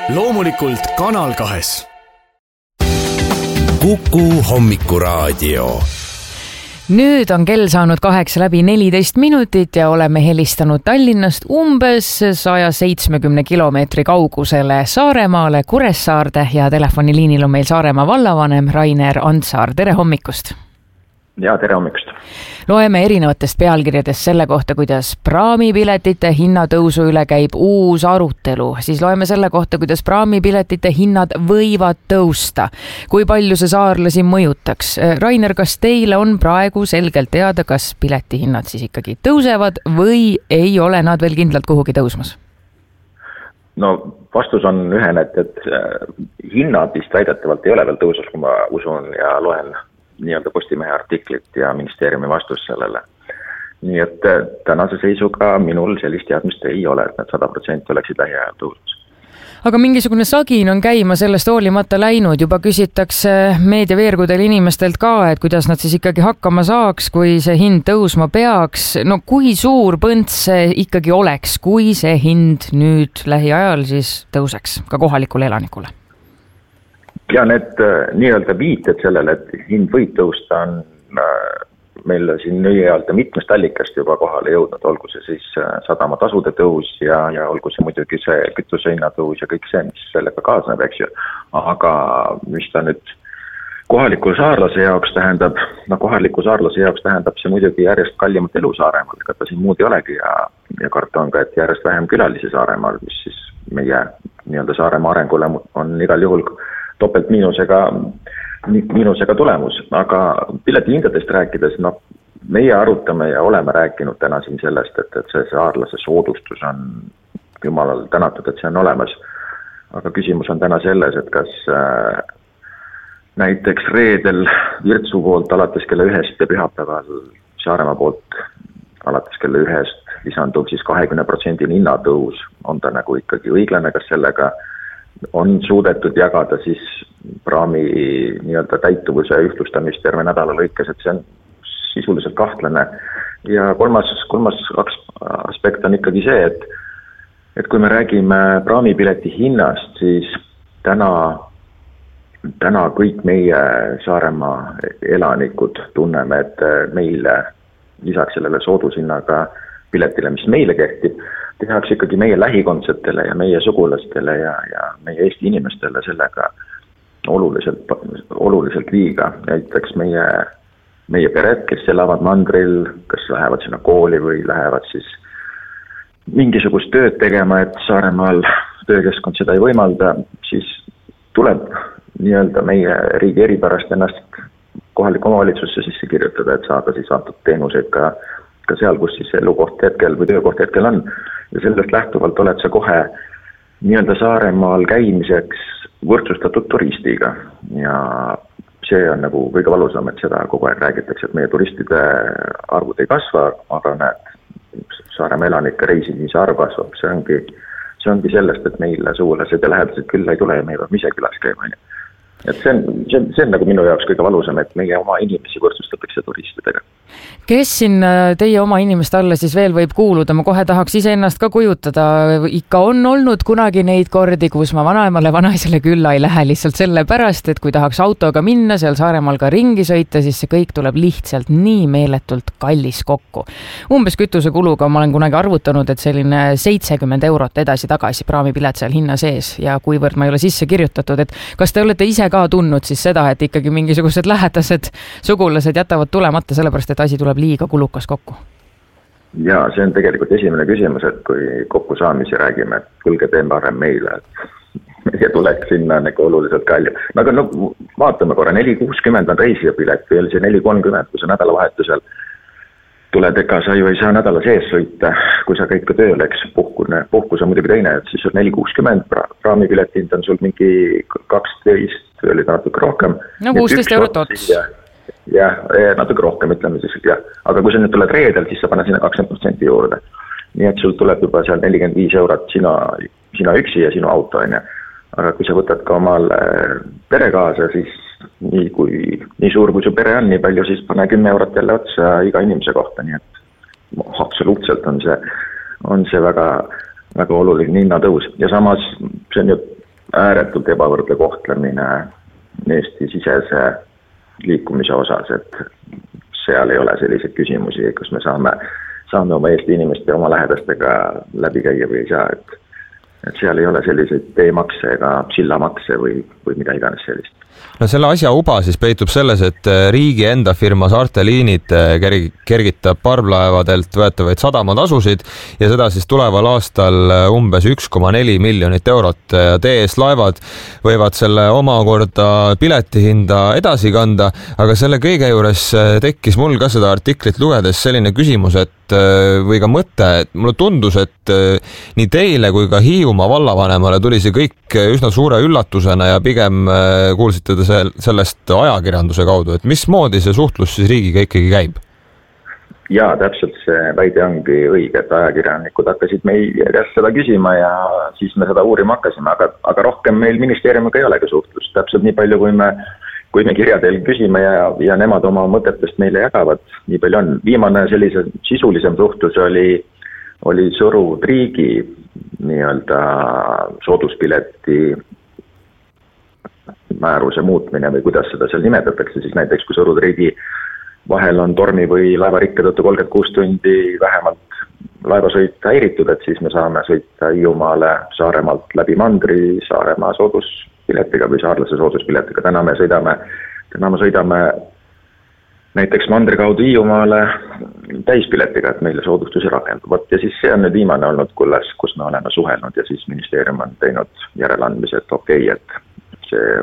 loomulikult Kanal 2. Kuku hommikuraadio. Nüüd on kell saanud 8:14 ja oleme helistanud Tallinnast umbes 170 kilomeetri kaugusele Saaremaale, Kuressaarde ja telefoniliinil on meil Saaremaa vallavanem Rainer Andsaar. Tere hommikust! Ja tere hommikust! Loeme erinevatest pealkirjadest selle kohta, kuidas praamipiletite hinnatõusu üle käib uus arutelu. Siis loeme selle kohta, kuidas praamipiletite hinnad võivad tõusta. Kui palju see saarlasi mõjutaks? Rainer, kas teile on praegu selgelt teada, kas piletihinnad siis ikkagi tõusevad või ei ole nad veel kindlalt kuhugi tõusmas? No vastus on ühene, et hinnad vist väidetavalt ei ole veel tõusus, kui ma usun ja loen nii-öelda Postimehe artiklit ja ministeeriumi vastus sellele. Nii et tänase seisuga minul sellist teadmist ei ole, et need 100% oleksid lähiajal tõusus. Aga mingisugune sagin on käima sellest hoolimata läinud. Juba küsitakse meediaveergudel inimestelt ka, et kuidas nad siis ikkagi hakkama saaks, kui see hind tõusma peaks. No kui suur põnts see ikkagi oleks, kui see hind nüüd lähiajal siis tõuseks ka kohalikule elanikule? Ja need nii-öelda viited sellele, et hind võib tõusta, on meil siin nii-öelda mitmest allikast juba kohale jõudnud, olgu see siis sadamatasude tõus ja olgu see muidugi see kütusehinna tõus ja kõik see, mis sellega kaasneb, eks ju. Aga mis ta nüüd kohaliku saarlase jaoks tähendab, see muidugi järjest kallimat elu Saaremaal, ega ta siin muud ei olegi ja karta on ka, et järjest vähem külalisi Saaremaal, mis siis meie nii-öelda Saaremaa arengule on igal juhul topelt miinusega tulemus, aga piletihindadest rääkides, meie arutame ja oleme rääkinud täna siin sellest, et see saarlase soodustus on jumalal tänatud, et see on olemas. Aga küsimus on täna selles, et kas näiteks reedel Virtsu poolt alates kella 1 ja pühapäeval Saaremaa poolt alates kella 1 lisandub siis 20% hinnatõus, on ta nagu ikkagi õiglane, kas sellega on suudetud jagada siis praami nii-öelda täituvuse ühtlustamist terve nädala lõikes, et see on sisuliselt kahtlane. Ja kolmas aspekt on ikkagi see, et kui me räägime praamipileti hinnast, siis täna kõik meie Saaremaa elanikud tunneme, et meile lisaks sellele soodushinnaga piletile, mis meile kehtib, tehakse ikkagi meie lähikondsetele ja meie sugulastele ja meie Eesti inimestele sellega oluliselt liiga. Näiteks meie pered, kes elavad mandril, kas lähevad sinna kooli või lähevad siis mingisugust tööd tegema, et Saaremaal töökeskkond seda ei võimalda, siis tuleb nii-öelda meie riigi eripärast ennast kohaliku omavalitsusse sisse kirjutada, et saada siis antud teenuseid ka seal, kus siis elukoht hetkel või töökoht hetkel on. Ja sellest lähtuvalt oled sa kohe nii-öelda Saaremaal käimiseks võrdsustatud turistiga. Ja see on nagu kõige valusam, et seda kogu aeg räägitakse, et meie turistide arvud ei kasva, aga Saaremaa elanike reisimise arv kasvab. See ongi sellest, et meile sugulased ja lähedased külla ei tule ja me peame ise külas käima. Et see on nagu minu jaoks kõige valusam, et meie oma inimesi võrdsustatakse turistidega. Kes siin teie oma inimeste alla siis veel võib kuuluda? Ma kohe tahaks iseennast ka kujutada. Ikka on olnud kunagi neid kordi, kus ma vanaemale, vanaisale külla ei lähe lihtsalt sellepärast, et kui tahaks autoga minna, seal Saaremaal ka ringi sõita, siis see kõik tuleb lihtsalt nii meeletult kallis kokku. Umbes kütusekuluga ma olen kunagi arvutanud, et selline 70 eurot edasi-tagasi praamipilet seal hinna sees ja kuivõrd ma ei ole sisse kirjutatud, et kas te olete ise ka tundnud siis seda, et ikkagi mingisugused lähedased sugulased jätavad tulemata sellepärast, et asi tuleb liiga kulukas kokku? Ja see on tegelikult esimene küsimus, et kui kokkusaamisi räägime, et kulge teeme parem meile, et meie tuleks sinna nagu oluliselt kalju. Aga vaatame korra, 4.60 on reisijapilet või oli see 4.30, kui sa nädalavahetusel tuled, ega sa ju ei saa nädala sees sõita, kui sa käid ka tööl, eks puhkus on muidugi teine, et siis on 4.60, praamipiletind on sul mingi 12, oli natuke rohkem. No 16 eurot ots. Jah, natuke rohkem, ütleme siis, jah. Aga kui sa nüüd tuled reedel, siis sa pane sinna 20% juurde. Nii et sul tuleb juba seal 45 eurot sina üksi ja sinu auto, on. Aga kui sa võtad ka omal pere kaasa, siis nii suur kui su pere on, nii palju siis pane 10 eurot jälle otsa iga inimese kohta. Nii et absoluutselt on see väga, väga oluline hinnatõus. Ja samas see on ju ääretult ebavõrdne kohtlemine Eesti sisese liikumise osas, et seal ei ole selliseid küsimusi, kas me saame oma Eesti inimeste ja oma lähedastega läbi käia või ei saa, et seal ei ole selliseid teemakse ega sillamakse või mida iganes sellist. No selle asja uba siis peitub selles, et riigi enda firma Saarte Liinid kergitab parvlaevadelt võetavaid sadamatasusid ja seda siis tuleval aastal umbes 1,4 miljonit eurot. TS Laevad võivad selle omakorda piletihinda edasi kanda, aga selle kõige juures tekkis mul ka seda artiklit lugedes selline küsimus, et või ka mõte, et mulle tundus, et nii teile kui ka Hiiumaa vallavanemale tuli see kõik üsna suure üllatusena ja pigem kuulsite sellest ajakirjanduse kaudu, et mismoodi see suhtlus siis riigiga ikkagi käib? Jaa, täpselt see väide ongi õige, et ajakirjanikud hakkasid meie käest seda küsima ja siis me seda uurima hakkasime, aga rohkem meil ministeeriumiga ei olegi suhtlust, täpselt nii palju, kui me kirjadel küsime ja nemad oma mõtetest meile jagavad, nii palju on. Viimane sellise sisulisem suhtlus oli Sõru-Triigi nii-öelda sooduspileti määruse muutmine või kuidas seda seal nimetatakse, siis näiteks kui Sõru-Triigi vahel on tormi või laevarikke tõttu 36 tundi vähemalt laevasõit häiritud, et siis me saame sõita Hiiumaale Saaremaalt läbi mandri Saaremaa sooduspiletiga või saarlase sooduspiletiga. Täna me sõidame näiteks mandri kaudu Hiiumaale täispiletiga, et meile soodustus ei rakendu. Ja siis see on nüüd viimane olnud, kus me oleme suhelnud ja siis ministeerium on teinud järeleandmise, et okei, et see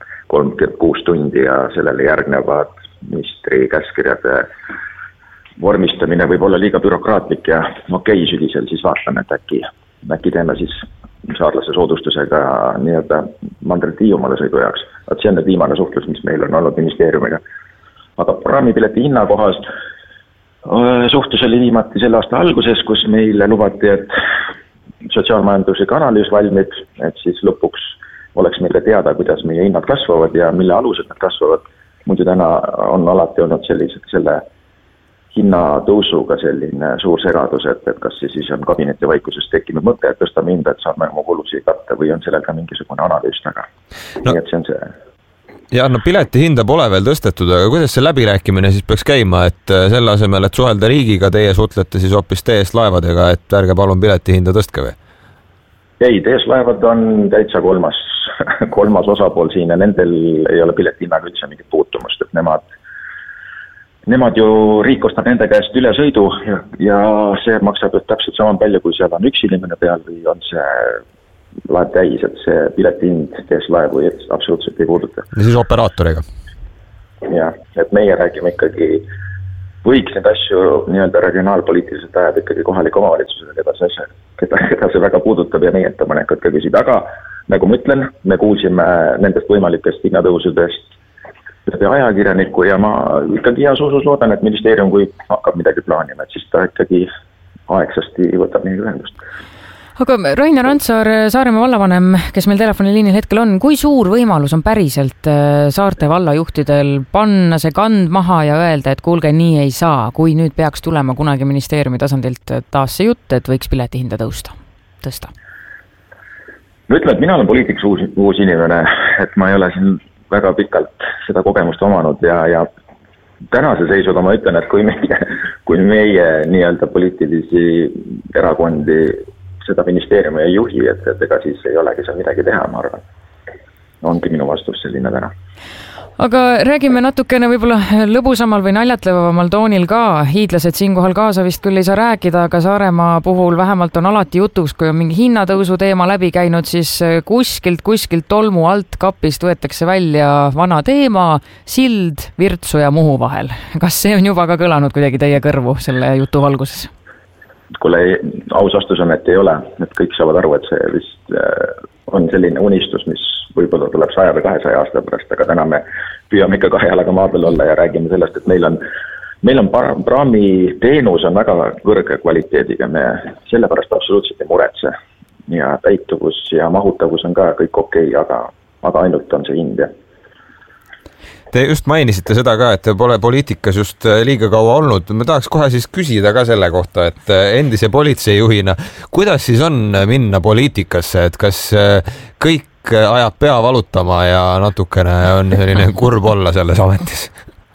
36 tundi ja sellele järgnevad ministri käskkirjade vormistamine võib olla liiga bürokraatlik ja okei, sügisel siis vaatame, et äkki teeme siis saarlase soodustusega nii-öelda mandrit Hiiumaale sõidu jaoks. See on nüüd viimane suhtlus, mis meil on olnud ministeeriumiga. Aga raamipileti hinna kohast suhtlus oli viimati selle aasta alguses, kus meile lubati, et sotsiaalmajanduslik analüüs valmib, et siis lõpuks oleks meile teada, kuidas meie hinnad kasvavad ja mille alused nad kasvavad. Muidu täna on alati olnud selle hinnatõusuga selline suur segadus, et kas siis on kabineti vaikuses tekkinud mõte, et tõstame hinda, et saame oma kulusid katta või on sellel ka mingisugune analüüs taga. Nii et see on see. Ja pileti hinda pole veel tõstetud, aga kuidas see läbirääkimine siis peaks käima, et selle asemel, et suhelda riigiga, teie suhtlete siis hoopis TS Laevadega, et ärge palun pileti hinda tõstke või? Ei, TS Laevad on täitsa kolmas osapool siin ja nendel ei ole piletihinnaga üldse mingit puutumust, et nemad ju riik ostab nende käest üle sõidu ja see maksab täpselt sama palju, kui seal on üks inimene peal või on see laev täis, et see piletihind TS Laevu absoluutselt ei puuduta. Ja siis operaatoriga? Jah, et meie räägime ikkagi, võiks need asju nii-öelda regionaalpoliitiliselt ajad ikkagi kohalik omavalitsusega, keda see väga puudutab ja meie ettepanekud ka küsida, aga nagu ma ütlen, me kuulsime nendest võimalikest hinnatõusudest läbi ajakirjaniku ja ma ikkagi heas usus loodan, et ministeerium, kui hakkab midagi plaanima, et siis ta ikkagi aegsasti võtab meiega ühendust. Aga Rainer Randsaar, Saaremaa vallavanem, kes meil telefoniliinil hetkel on, kui suur võimalus on päriselt Saarte vallajuhtidel panna see kand maha ja öelda, et kuulge, nii ei saa, kui nüüd peaks tulema kunagi ministeeriumi tasandilt taas see jutt, et võiks piletihinda tõsta? No ütleme, et mina olen poliitiks uus inimene, et ma ei ole siin väga pikalt seda kogemust omanud ja tänase seisuga ma ütlen, et kui meie nii-öelda poliitilisi erakondi seda ministeeriumi ei juhi, et ega siis ei olegi seal midagi teha, ma arvan. Ongi minu vastus selline täna. Aga räägime natukene võib-olla lõbusamal või naljatlevamal toonil ka. Hiidlased siinkohal kaasa vist küll ei saa rääkida, aga Saaremaa puhul vähemalt on alati jutuks, kui on mingi hinnatõusu teema läbi käinud, siis kuskilt tolmu alt kapist võetakse välja vana teema, sild Virtsu ja Muhu vahel. Kas see on juba ka kõlanud kuidagi teie kõrvu selle jutu valguses? Kuule, aus vastus on, et ei ole, et kõik saavad aru, et see vist on selline unistus, mis võib-olla tuleb 100 või 200 aasta pärast, aga täna me püüame ikka 2 jalaga maa peal olla ja räägime sellest, et meil on praami teenus on väga kõrge kvaliteediga, me sellepärast absoluutselt ei muretse ja täituvus ja mahutavus on ka kõik okei, aga ainult on see hind. Te just mainisite seda ka, et te pole poliitikas just liiga kaua olnud. Ma tahaks kohe siis küsida ka selle kohta, et endise politseijuhina, kuidas siis on minna poliitikasse, et kas kõik ajab pea valutama ja natukene on selline kurb olla selles ametis.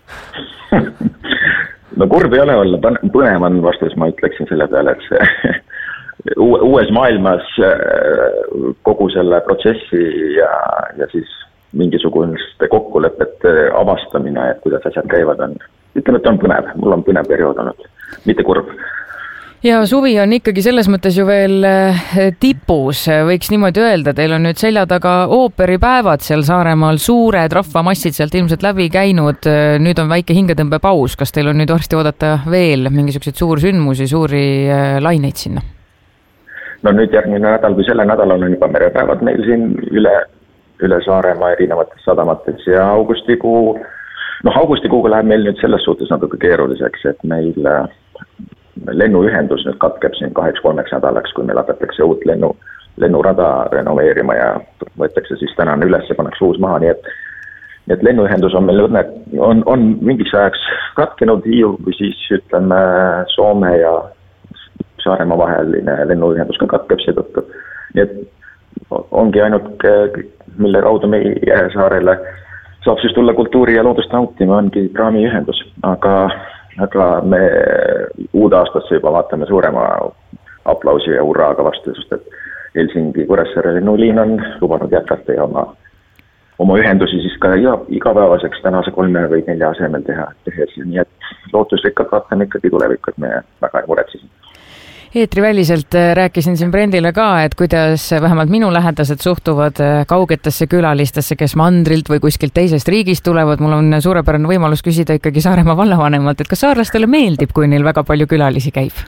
No kurb ei ole olla, põnev on vastus, ma ütleksin selle peale, et see uues maailmas kogu selle protsessi ja siis mingisuguste kokkulepete avastamine, et kuidas asjad käivad on, ütleme, et on põnev, mul on põnev periood olnud, mitte kurb. Ja suvi on ikkagi selles mõttes ju veel tipus, võiks niimoodi öelda, teil on nüüd selja taga ooperipäevad seal Saaremaal, suured rahvamassid sealt ilmselt läbi käinud, nüüd on väike hingetõmbepaus, kas teil on nüüd varsti oodata veel mingisuguseid suursündmusi, suuri laineid sinna? No nüüd järgmine nädal või selle nädalal on juba merepäevad meil siin üle Saaremaa erinevates sadamates ja augustikuuga läheb meil nüüd selles suhtes natuke keeruliseks, et meil lennuühendus nüüd katkeb siin 2-3 nädalaks, kui meil hakatakse uut lennurada renoveerima ja võetakse siis tänane üles ja pannakse uus maha, nii et lennuühendus on meil on mingiks ajaks katkenud Hiiu või siis ütleme Soome ja Saaremaa vaheline lennuühendus ka katkeb seetõttu. Nii et ongi ainult, mille kaudu meie saarele saab siis tulla kultuuri ja loodust nautima, ongi praamiühendus, aga me uude aastasse juba vaatame suurema aplausi ja hurraaga vastu, sest et Helsingi Kuressaare lennuliin on lubanud jätkata ja oma ühendusi siis ka igapäevaseks tänase 3 või 4 asemel tehes. Nii et lootusrikkalt vaatame ikkagi tulevikku, et me väga ei muretsesin. Eetriväliselt rääkisin siin Brendile ka, et kuidas vähemalt minu lähedased suhtuvad kaugetesse külalistesse, kes mandrilt või kuskilt teisest riigist tulevad. Mul on suurepärane võimalus küsida ikkagi Saaremaa vallavanemalt, et kas saarlastele meeldib, kui neil väga palju külalisi käib?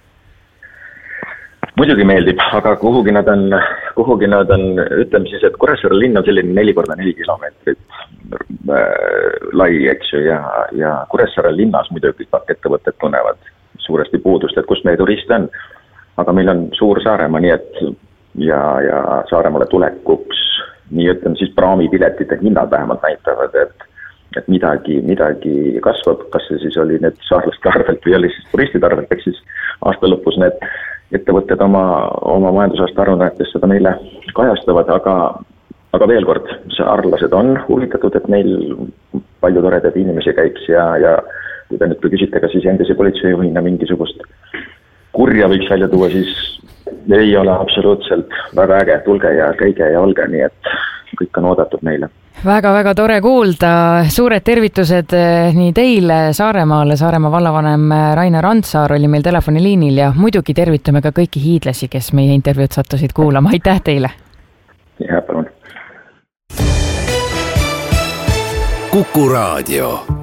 Muidugi meeldib, aga kuhugi nad on, ütleme siis, et Kuressaare linn on selline 4x4 kilomeetrit lai, eks ju, ja Kuressaare linnas muidugi ettevõtted tunnevad suuresti puudust, et kus meie turiste on. Aga meil on suur Saaremaa, nii et ja Saaremaale tulekuks, nii ütleme siis praamipiletite hinnad vähemalt näitavad, et midagi kasvab, kas see siis oli need saarlaste arvelt või oli siis turistide arvelt, eks siis aasta lõpus need ettevõtted oma majandusaasta aruannetes seda meile kajastavad, aga veel kord, saarlased on huvitatud, et meil palju toredaid inimesi käiks ja kui te nüüd küsite, kas siis endise politseijuhina mingisugust kurja võiks välja tuua, siis ei ole absoluutselt väga äge, tulge ja käige ja olge, nii et kõik on oodatud meile. Väga-väga tore kuulda, suured tervitused nii teile Saaremaale, Saaremaa vallavanem Rainer Randsaar oli meil telefoniliinil ja muidugi tervitame ka kõiki hiidlasi, kes meie intervjuud sattusid kuulama, aitäh teile! Ja, palun! Kuku Raadio.